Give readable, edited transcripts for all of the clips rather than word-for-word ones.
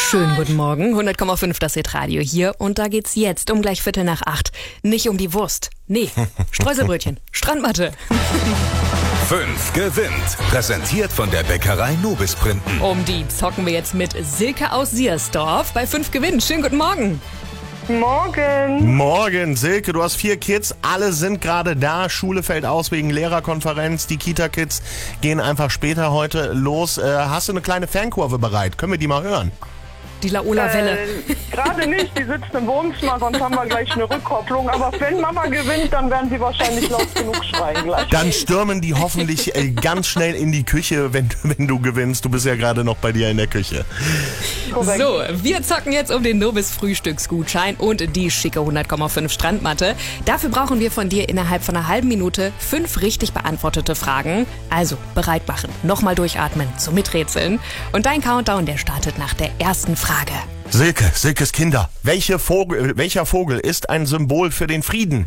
Schönen guten Morgen, 100,5 das Hitradio hier und da geht's jetzt um gleich 7:45. Nicht um die Wurst, nee, Streuselbrötchen, Strandmatte. 5 gewinnt. Präsentiert von der Bäckerei Nobis Printen. Um die zocken wir jetzt mit Silke aus Siersdorf bei 5 gewinnt. Schönen guten Morgen. Morgen. Morgen, Silke, du hast 4 Kids, alle sind gerade da, Schule fällt aus wegen Lehrerkonferenz, die Kita-Kids gehen einfach später heute los. Hast du eine kleine Fankurve bereit? Können wir die mal hören? Die Laola-Welle. Gerade nicht, die sitzen im Wohnzimmer, sonst haben wir gleich eine Rückkopplung. Aber wenn Mama gewinnt, dann werden sie wahrscheinlich laut genug schreien gleich. Dann stürmen die hoffentlich ganz schnell in die Küche, wenn du gewinnst. Du bist ja gerade noch bei dir in der Küche. Korrekt. So, wir zocken jetzt um den Nobis Frühstücksgutschein und die schicke 100,5 Strandmatte. Dafür brauchen wir von dir innerhalb von einer halben Minute 5 richtig beantwortete Fragen. Also bereit machen, nochmal durchatmen, zum Miträtseln. Und dein Countdown, der startet nach der ersten Frage. Silkes Kinder, welcher Vogel ist ein Symbol für den Frieden?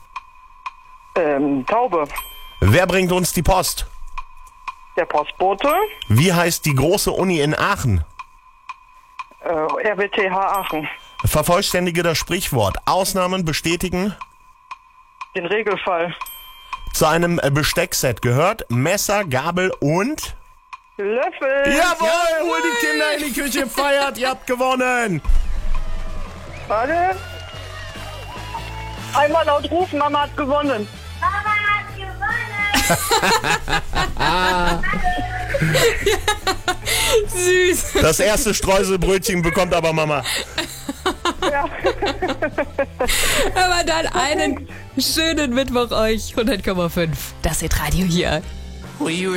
Taube. Wer bringt uns die Post? Der Postbote. Wie heißt die große Uni in Aachen? RWTH Aachen. Vervollständige das Sprichwort. Ausnahmen bestätigen. Den Regelfall. Zu einem Besteckset gehört Messer, Gabel und... Löffel. Jawohl, hol die Kinder in die Küche, feiert, ihr habt gewonnen. Warte. Einmal laut rufen, Mama hat gewonnen. Süß. Das erste Streuselbrötchen bekommt aber Mama. Ja. Aber dann einen schönen Mittwoch euch. 100,5. Das Hitradio hier.